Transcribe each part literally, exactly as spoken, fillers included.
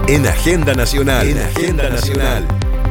En Agenda Nacional. En Agenda Nacional.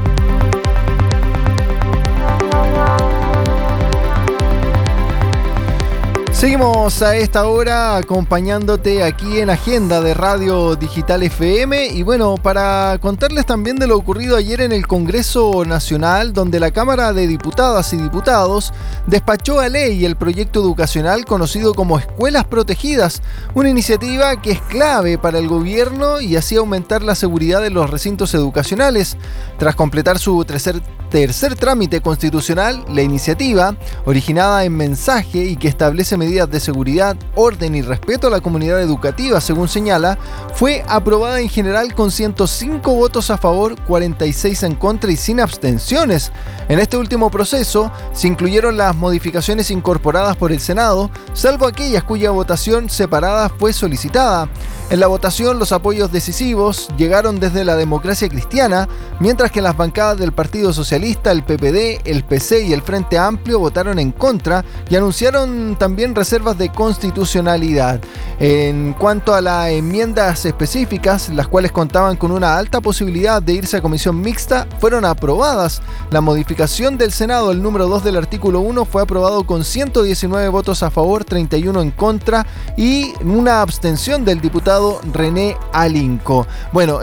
Seguimos a esta hora acompañándote aquí en Agenda de Radio Digital F M y bueno, para contarles también de lo ocurrido ayer en el Congreso Nacional, donde la Cámara de Diputadas y Diputados despachó a ley el proyecto educacional conocido como Escuelas Protegidas, una iniciativa que es clave para el gobierno y así aumentar la seguridad de los recintos educacionales. Tras completar su tercer, tercer trámite constitucional, la iniciativa, originada en mensaje y que establece medidas de seguridad, orden y respeto a la comunidad educativa, según señala, fue aprobada en general con ciento cinco votos a favor, cuarenta y seis en contra y sin abstenciones. En este último proceso se incluyeron las modificaciones incorporadas por el Senado, salvo aquellas cuya votación separada fue solicitada. En la votación, los apoyos decisivos llegaron desde la Democracia Cristiana, mientras que las bancadas del Partido Socialista, el P P D, el P C y el Frente Amplio votaron en contra y anunciaron también reservas de constitucionalidad. En cuanto a las enmiendas específicas, las cuales contaban con una alta posibilidad de irse a comisión mixta, fueron aprobadas. La modificación del Senado, el número dos del artículo uno, fue aprobado con ciento diecinueve votos a favor, treinta y uno en contra y una abstención del diputado René Alinco. Bueno,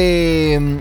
entre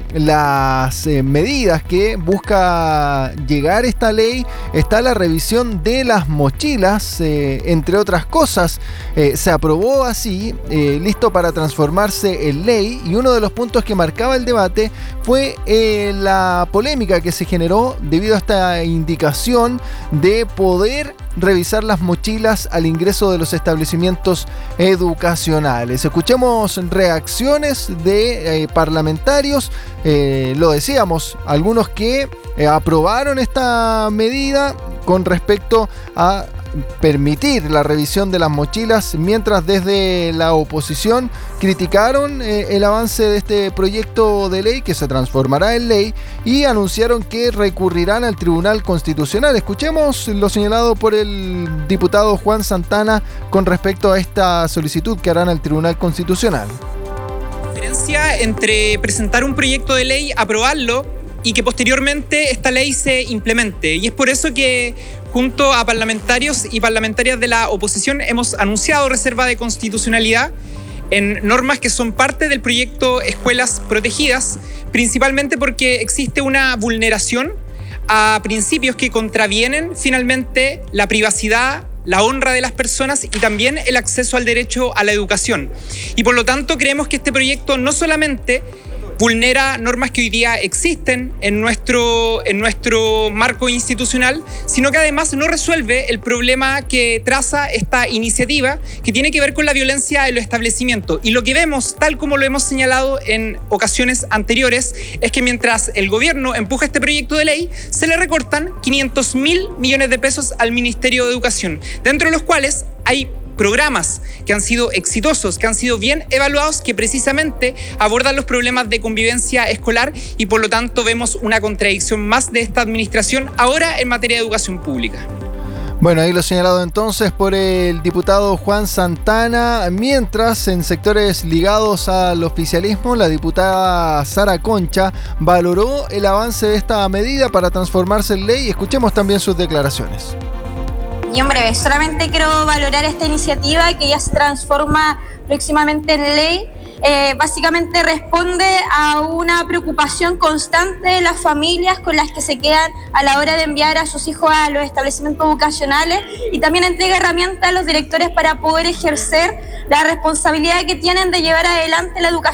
las eh, medidas que busca llegar esta ley está la revisión de las mochilas, eh, entre otras cosas. Eh, se aprobó así, eh, listo para transformarse en ley, y uno de los puntos que marcaba el debate fue eh, la polémica que se generó debido a esta indicación de poder revisar las mochilas al ingreso de los establecimientos educacionales. Escuchemos reacciones de eh, parlamentarios, eh, lo decíamos, algunos que eh, aprobaron esta medida con respecto a permitir la revisión de las mochilas, mientras desde la oposición criticaron eh, el avance de este proyecto de ley que se transformará en ley y anunciaron que recurrirán al Tribunal Constitucional. Escuchemos lo señalado por el diputado Juan Santana con respecto a esta solicitud que harán al Tribunal Constitucional. La diferencia entre presentar un proyecto de ley, aprobarlo y que posteriormente esta ley se implemente, y es por eso que junto a parlamentarios y parlamentarias de la oposición hemos anunciado reserva de constitucionalidad en normas que son parte del proyecto Escuelas Protegidas, principalmente porque existe una vulneración a principios que contravienen finalmente la privacidad, la honra de las personas y también el acceso al derecho a la educación. Y por lo tanto creemos que este proyecto no solamente vulnera normas que hoy día existen en nuestro, en nuestro marco institucional, sino que además no resuelve el problema que traza esta iniciativa, que tiene que ver con la violencia en los establecimientos. Y lo que vemos, tal como lo hemos señalado en ocasiones anteriores, es que mientras el gobierno empuja este proyecto de ley, se le recortan quinientos mil millones de pesos al Ministerio de Educación, dentro de los cuales hay programas que han sido exitosos, que han sido bien evaluados, que precisamente abordan los problemas de convivencia escolar, y por lo tanto vemos una contradicción más de esta administración ahora en materia de educación pública. Bueno, ahí lo señalado entonces por el diputado Juan Santana, mientras en sectores ligados al oficialismo, la diputada Sara Concha valoró el avance de esta medida para transformarse en ley. Escuchemos también sus declaraciones. Y en breve, solamente quiero valorar esta iniciativa que ya se transforma próximamente en ley. Eh, básicamente responde a una preocupación constante de las familias con las que se quedan a la hora de enviar a sus hijos a los establecimientos educacionales, y también entrega herramientas a los directores para poder ejercer la responsabilidad que tienen de llevar adelante la educación